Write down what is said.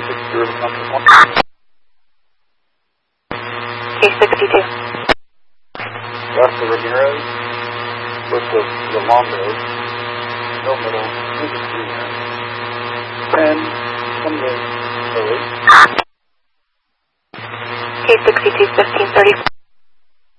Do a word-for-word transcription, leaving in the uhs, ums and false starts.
K sixty-two. West of Ramirez, west of Yolando, no middle, ten, twenty-eight, oh eight. K sixty-two, fifteen thirty.